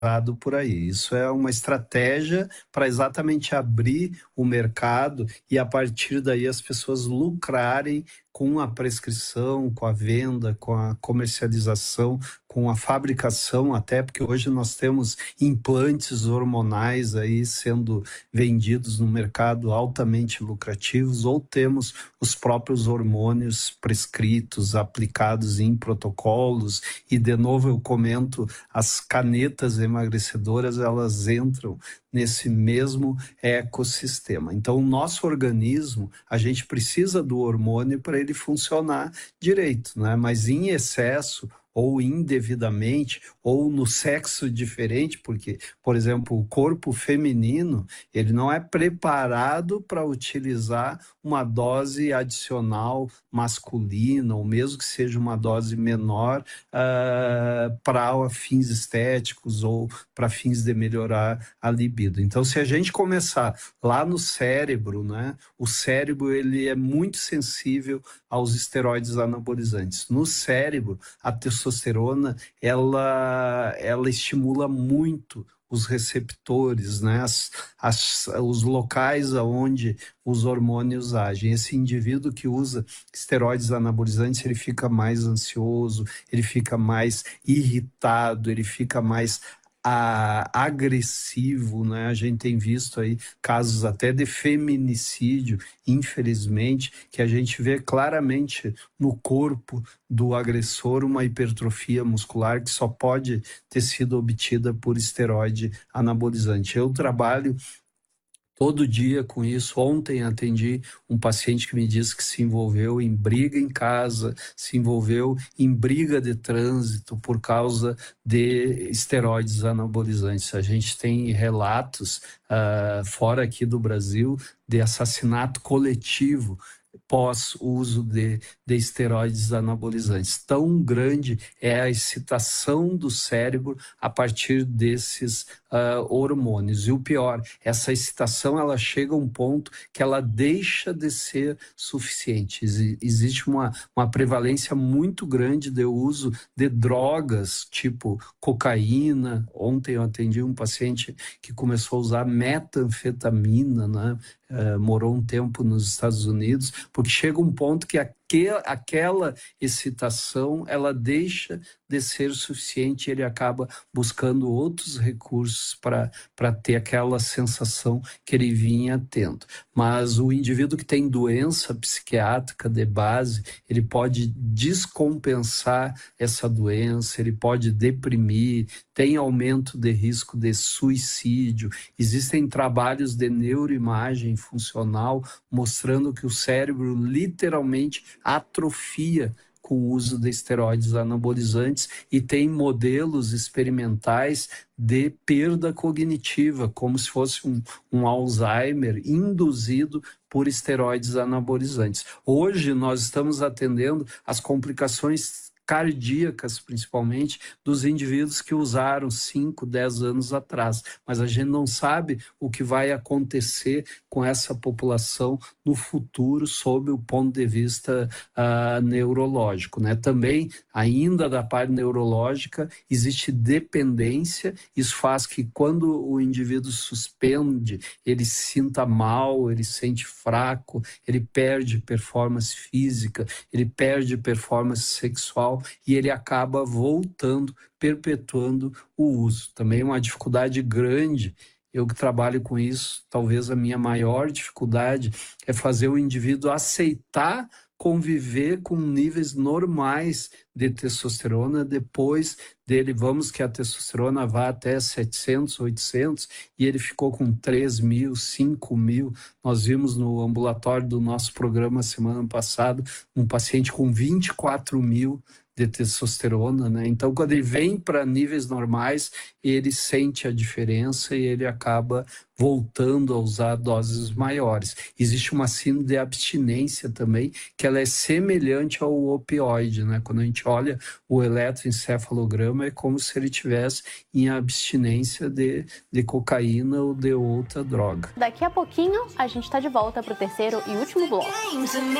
por aí. Isso é uma estratégia para exatamente abrir o mercado e a partir daí as pessoas lucrarem com a prescrição, com a venda, com a comercialização, com a fabricação, até porque hoje nós temos implantes hormonais aí sendo vendidos no mercado altamente lucrativos, ou temos os próprios hormônios prescritos, aplicados em protocolos, e de novo eu comento, as canetas emagrecedoras, elas entram nesse mesmo ecossistema. Então, o nosso organismo, a gente precisa do hormônio para ele funcionar direito, né? Mas em excesso ou indevidamente, ou no sexo diferente, porque, por exemplo, o corpo feminino, ele não é preparado para utilizar uma dose adicional masculina, ou mesmo que seja uma dose menor, para fins estéticos ou para fins de melhorar a libido. Então, se a gente começar lá no cérebro, né, o cérebro ele é muito sensível aos esteroides anabolizantes. No cérebro, a testosterona ela estimula muito os receptores, né? Os locais onde os hormônios agem. Esse indivíduo que usa esteroides anabolizantes, ele fica mais ansioso, ele fica mais irritado, ele fica mais agressivo, né? A gente tem visto aí casos até de feminicídio, infelizmente, que a gente vê claramente no corpo do agressor uma hipertrofia muscular que só pode ter sido obtida por esteroide anabolizante. Eu trabalho todo dia com isso. Ontem atendi um paciente que me disse que se envolveu em briga em casa, se envolveu em briga de trânsito por causa de esteroides anabolizantes. A gente tem relatos fora aqui do Brasil de assassinato coletivo pós-uso de esteroides anabolizantes. Tão grande é a excitação do cérebro a partir desses hormônios. E o pior, essa excitação ela chega a um ponto que ela deixa de ser suficiente. Existe uma prevalência muito grande de uso de drogas, tipo cocaína. Ontem eu atendi um paciente que começou a usar metanfetamina, né? Morou um tempo nos Estados Unidos, porque chega um ponto que aquela excitação ela deixa de ser suficiente e ele acaba buscando outros recursos para ter aquela sensação que ele vinha tendo. Mas o indivíduo que tem doença psiquiátrica de base, ele pode descompensar essa doença, ele pode deprimir, tem aumento de risco de suicídio. Existem trabalhos de neuroimagem funcional mostrando que o cérebro literalmente atrofia com o uso de esteroides anabolizantes e tem modelos experimentais de perda cognitiva, como se fosse um Alzheimer induzido por esteroides anabolizantes. Hoje nós estamos atendendo as complicações cardíacas, principalmente, dos indivíduos que usaram 5, 10 anos atrás. Mas a gente não sabe o que vai acontecer com essa população no futuro, sob o ponto de vista neurológico, né? Também, ainda da parte neurológica, existe dependência. Isso faz que quando o indivíduo suspende, ele se sinta mal, ele se sente fraco, ele perde performance física, ele perde performance sexual, e ele acaba voltando, perpetuando o uso. Também uma dificuldade grande, eu que trabalho com isso, talvez a minha maior dificuldade é fazer o indivíduo aceitar conviver com níveis normais de testosterona depois dele, vamos que a testosterona vá até 700, 800 e ele ficou com 3.000, 5.000. Nós vimos no ambulatório do nosso programa semana passada um paciente com 24.000 de testosterona, né? Então, quando ele vem para níveis normais, ele sente a diferença e ele acaba voltando a usar doses maiores. Existe uma síndrome de abstinência também, que ela é semelhante ao opioide, né? Quando a gente olha o eletroencefalograma, é como se ele tivesse em abstinência de cocaína ou de outra droga. Daqui a pouquinho, a gente está de volta para o terceiro e último bloco.